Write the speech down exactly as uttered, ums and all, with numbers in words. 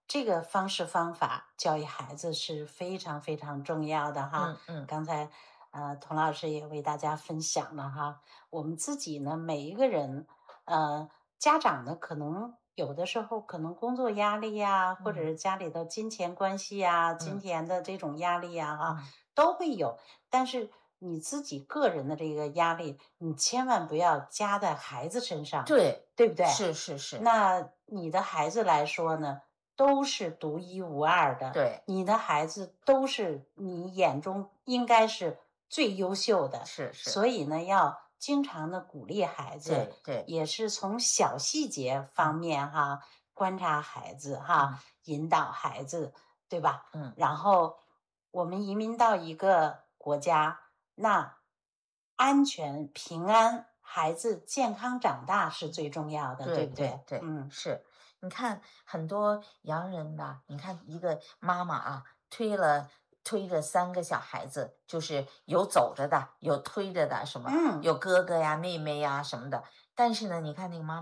这个方式方法教育孩子是非常非常重要的哈。 嗯嗯刚才呃，童老师也为大家分享了哈，我们自己呢，每一个人，呃，家长呢，可能有的时候可能工作压力呀，或者嗯是家里的金钱关系呀、金嗯钱的这种压力呀，哈， 嗯， 都会有。但是你自己个人的这个压力，你千万不要加在孩子身上， 对， 对不对？ 是是是， 那你的孩子来说呢，都是独一无二的， 对， 你的孩子都是你眼中应该是最优秀的， 是是， 所以呢，要经常的鼓励孩子， 对对， 也是从小细节方嗯面哈，观察孩子哈， 嗯引导孩子，对吧？ 嗯， 然后我们移民到一个国家，那安全、平安，孩子健康长大是最重要的， 对对不对？ 对对， 嗯是。你看很多洋人吧，你看一个妈妈啊，推了推着三个小孩子，就是有走着的，有推着的，什么嗯。 有哥哥呀、妹妹呀什么的。但是呢，你看那个妈妈。